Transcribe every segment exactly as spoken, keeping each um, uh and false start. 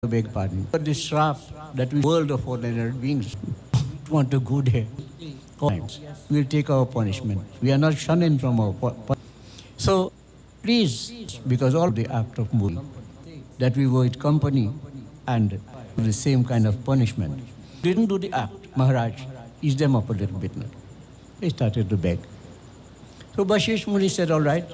beg pardon. But this shrap that we world of ordinary beings want to go there. We'll take our punishment. We are not shunning from our punishment. So please, because all the act of moving, that we avoid company and the same kind of punishment. Didn't do the act. Maharaj eased them up a little bit. They started to beg. So Vashish Muni said, all right,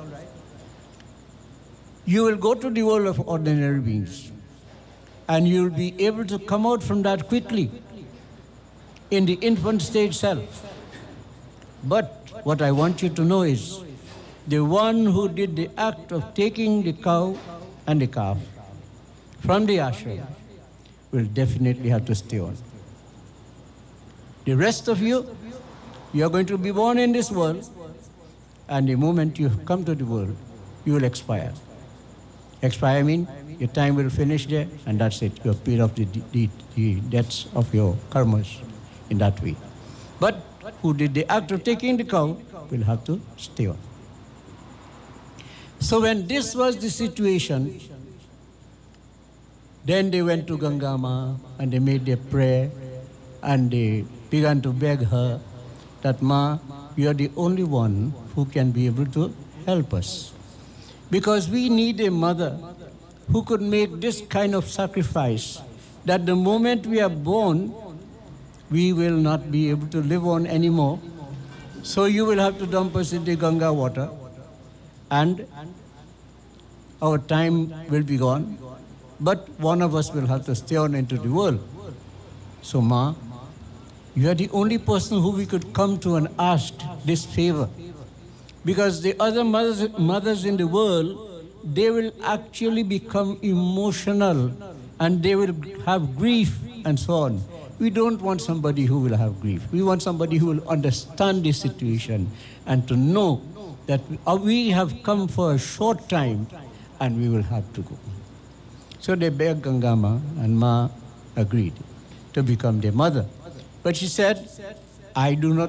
you will go to the world of ordinary beings and you will be able to come out from that quickly in the infant stage self. But what I want you to know is the one who did the act of taking the cow and the calf from the ashram will definitely have to stay on. The rest of you, you are going to be born in this world, and the moment you come to the world, you will expire. Expire means your time will finish there, and that's it. You have paid off the, the, the debts of your karmas in that way. But who did the act of taking the cow will have to stay on. So when this was the situation, then they went to Gangama and they made their prayer and they began to beg her that, Ma, you are the only one who can be able to help us. Because we need a mother who could make this kind of sacrifice that the moment we are born, we will not be able to live on anymore. So you will have to dump us in the Ganga water and our time will be gone. But one of us will have to stay on into the world. So Ma, you are the only person who we could come to and ask this favor. Because the other mothers, mothers in the world, they will actually become emotional and they will have grief and so on. We don't want somebody who will have grief. We want somebody who will understand the situation and to know that we have come for a short time and we will have to go. So they begged Gangama and Ma agreed to become their mother. But she said, I do not